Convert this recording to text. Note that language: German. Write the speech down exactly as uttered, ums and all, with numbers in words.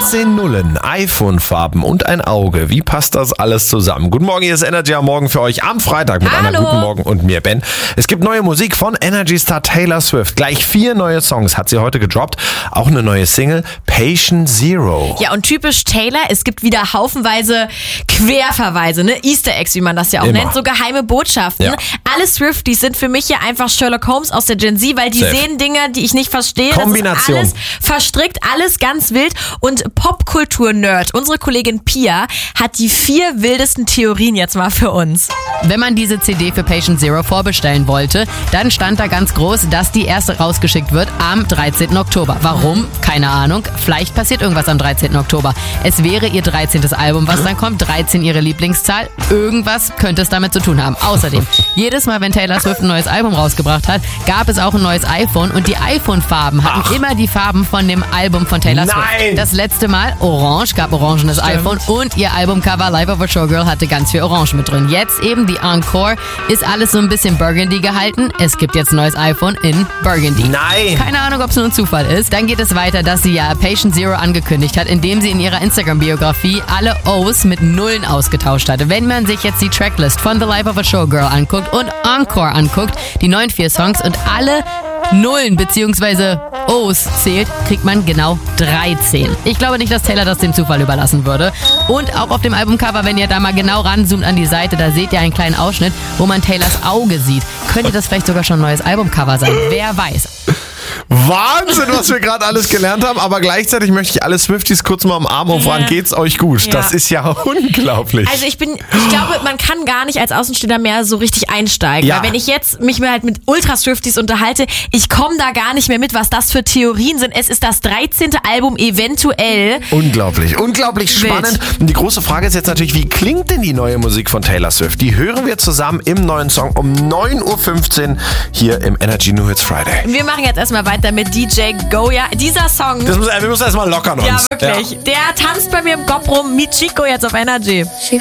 dreizehn Nullen, iPhone-Farben und ein Auge. Wie passt das alles zusammen? Guten Morgen, hier ist Energy am Morgen für euch am Freitag mit Hallo. einer guten Morgen und mir, Ben. Es gibt neue Musik von Energy-Star Taylor Swift. Gleich vier neue Songs hat sie heute gedroppt. Auch eine neue Single, Patient Zero. Ja, und typisch Taylor, es gibt wieder haufenweise Querverweise, ne? Easter Eggs, wie man das ja auch Immer. nennt, so geheime Botschaften. Ja. Alle Swifties sind für mich ja einfach Sherlock Holmes aus der Gen Z, weil die Safe. sehen Dinge, die ich nicht verstehe. Kombination. Das ist alles verstrickt, alles ganz wild. Und Popkultur-Nerd, unsere Kollegin Pia, hat die vier wildesten Theorien jetzt mal für uns. Wenn man diese C D für Patient Zero vorbestellen wollte, dann stand da ganz groß, dass die erste rausgeschickt wird am dreizehnten Oktober. Warum? Keine Ahnung. Vielleicht passiert irgendwas am dreizehnten Oktober. Es wäre ihr dreizehntes Album, was dann kommt. dreizehn ihre Lieblingszahl. Irgendwas könnte es damit zu tun haben. Außerdem, jedes Mal, wenn Taylor Swift ein neues Album rausgebracht hat, gab es auch ein neues iPhone und die iPhone-Farben hatten Ach. immer die Farben von dem Album von Taylor Swift. Nein. Das letzte Mal orange, gab orangenes Stimmt. iPhone und ihr Albumcover Life of a Showgirl hatte ganz viel Orange mit drin. Jetzt eben die Encore, ist alles so ein bisschen Burgundy gehalten. Es gibt jetzt ein neues iPhone in Burgundy. Nein. Keine Ahnung, ob es nur ein Zufall ist. Dann geht es weiter, dass sie ja Patient Zero angekündigt hat, indem sie in ihrer Instagram-Biografie alle O's mit Nullen ausgetauscht hatte. Wenn man sich jetzt die Tracklist von The Life of a Showgirl anguckt und Encore anguckt, die neuen vier Songs und alle Nullen bzw. O's zählt, kriegt man genau dreizehn. Ich glaube nicht, dass Taylor das dem Zufall überlassen würde. Und auch auf dem Albumcover, wenn ihr da mal genau ranzoomt an die Seite, da seht ihr einen kleinen Ausschnitt, wo man Taylors Auge sieht. Könnte das vielleicht sogar schon ein neues Albumcover sein? Wer weiß. Wahnsinn, was wir gerade alles gelernt haben, aber gleichzeitig möchte ich alle Swifties kurz mal umarmen und fragen, geht's euch gut? Ja. Das ist ja unglaublich. Also ich bin, ich glaube, man kann gar nicht als Außenstehender mehr so richtig einsteigen. Ja. Weil wenn ich jetzt mich mal halt mit Ultra-Swifties unterhalte, ich komme da gar nicht mehr mit, was das für Theorien sind. Es ist das dreizehnte Album eventuell. Unglaublich, unglaublich Wild. spannend. Und die große Frage ist jetzt natürlich, wie klingt denn die neue Musik von Taylor Swift? Die hören wir zusammen im neuen Song um neun Uhr fünfzehn hier im Energy New Hits Friday. Wir machen jetzt erstmal weiter mit D J Goya. Dieser Song, Das muss, wir müssen erstmal lockern uns. ja wirklich, der tanzt bei mir im Kopf rum. Michiko jetzt auf Energy. She